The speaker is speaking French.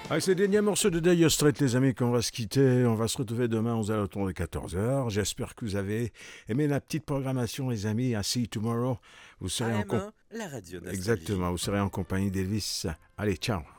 Avec ce dernier morceau de Dire Straits, les amis, qu'on va se quitter. On va se retrouver demain aux alentours de 14 heures. J'espère que vous avez aimé la petite programmation, les amis. I see you tomorrow. Vous serez en AM1, la radio nostalgie. Exactement, vous serez en compagnie d'Elvis. Allez, ciao.